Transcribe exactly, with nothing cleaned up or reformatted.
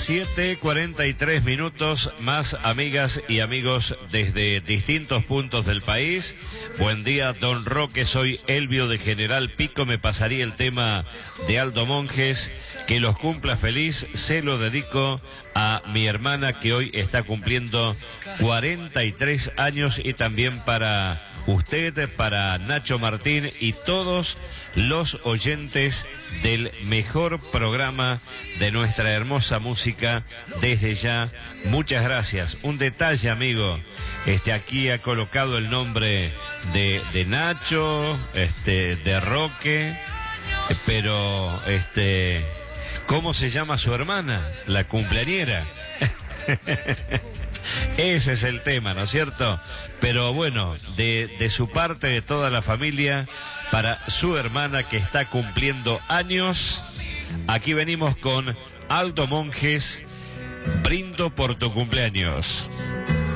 siete cuarenta y tres minutos, más amigas y amigos desde distintos puntos del país. Buen día, don Roque, soy Elvio de General Pico. Me pasaría el tema de Aldo Monjes, que los cumpla feliz. Se lo dedico a mi hermana que hoy está cumpliendo cuarenta y tres años, y también para usted, para Nacho Martín y todos los oyentes del mejor programa de nuestra hermosa música. Desde ya, muchas gracias. Un detalle, amigo, este aquí ha colocado el nombre de, de Nacho, este, de Roque, pero este, ¿cómo se llama su hermana, la cumpleañera? Ese es el tema, ¿no es cierto? Pero bueno, de, de su parte, de toda la familia, para su hermana que está cumpliendo años, aquí venimos con Aldo Monjes, Brindo por tu cumpleaños.